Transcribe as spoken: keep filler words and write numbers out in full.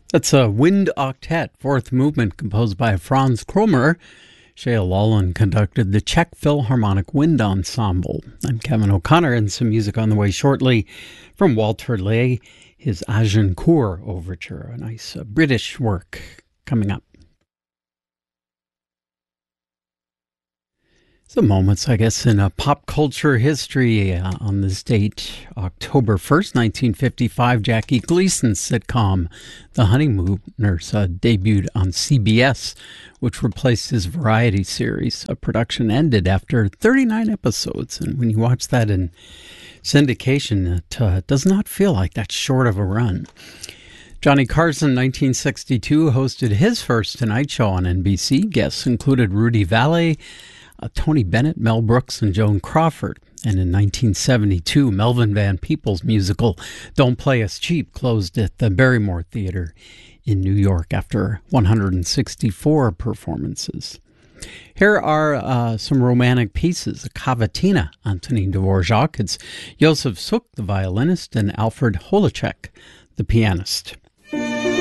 That's a wind octet, fourth movement, composed by Franz Krommer. Shea Lolland conducted the Czech Philharmonic Wind Ensemble. I'm Kevin O'Connor, and some music on the way shortly from Walter Lay, his Agincourt Overture, a nice uh, British work coming up. Some moments, I guess, in a pop culture history. Uh, on this date, October first, nineteen fifty-five, Jackie Gleason's sitcom The Honeymooners uh, debuted on C B S, which replaced his variety series. A production ended after thirty-nine episodes, and when you watch that in syndication, it uh, does not feel like that short of a run. Johnny Carson, nineteen sixty-two, hosted his first Tonight Show on N B C. Guests included Rudy Vallee, Uh, Tony Bennett, Mel Brooks, and Joan Crawford. And in nineteen seventy-two, Melvin Van Peebles' musical Don't Play Us Cheap closed at the Barrymore Theater in New York after one hundred sixty-four performances. Here are uh, some romantic pieces. A Cavatina, Antonin Dvorak. It's Josef Suk, the violinist, and Alfred Holicek, the pianist.